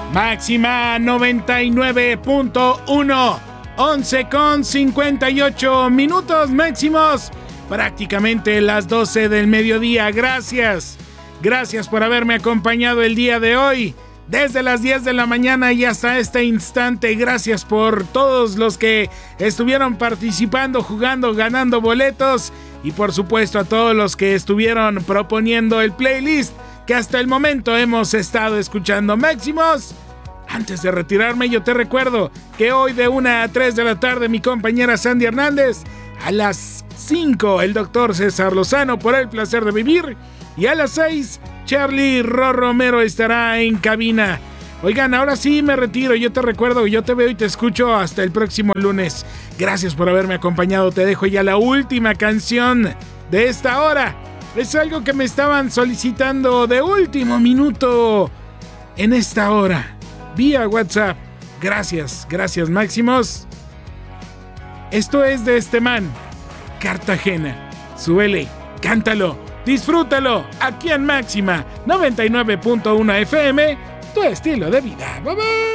Máxima 99.1, 11:58 minutos máximos, prácticamente las 12 del mediodía. Gracias por haberme acompañado el día de hoy, desde las 10 de la mañana y hasta este instante. Gracias por todos los que estuvieron participando, jugando, ganando boletos, y por supuesto a todos los que estuvieron proponiendo el playlist que hasta el momento hemos estado escuchando. Máximos, antes de retirarme, yo te recuerdo que hoy de 1 a 3 de la tarde mi compañera Sandy Hernández, a las 5 el doctor César Lozano por El Placer de Vivir, y a las 6 Charlie Romero estará en cabina. Oigan, ahora sí me retiro. Yo te recuerdo, yo te veo y te escucho hasta el próximo lunes. Gracias por haberme acompañado. Te dejo ya la última canción de esta hora. Es algo que me estaban solicitando de último minuto en esta hora, vía WhatsApp. Gracias Máximos. Esto es de este man, Cartagena. Súbele, cántalo, disfrútalo, aquí en Máxima 99.1 FM, tu estilo de vida. Bye bye.